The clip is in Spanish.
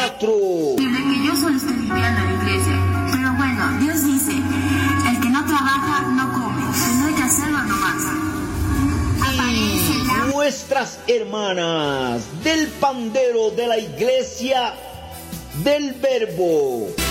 4. Desde que yo solo estoy limpiando la iglesia. Pero bueno, Dios dice, el que no trabaja no come. Que no hay que hacerlo nomás. Y nuestras hermanas del pandero de la iglesia del Verbo.